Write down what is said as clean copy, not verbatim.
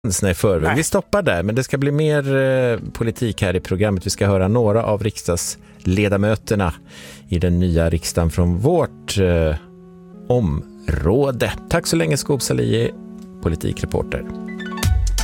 i förväg. Nej. Vi stoppar där, men det ska bli mer politik här i programmet. Vi ska höra några av riksdagsledamöterna i den nya riksdagen från vårt område. Tack så länge, Skop Salihi, politikreporter.